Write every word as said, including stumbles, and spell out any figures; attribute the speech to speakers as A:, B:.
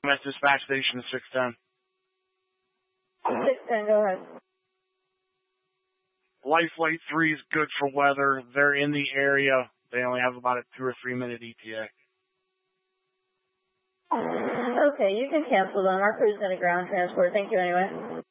A: at dispatch station six ten.
B: six ten, go ahead.
A: Life Flight three is good for weather. They're in the area. They only have about a two or three minute E T A.
B: Okay, you can cancel them. Our crew's going to ground transport. Thank you anyway.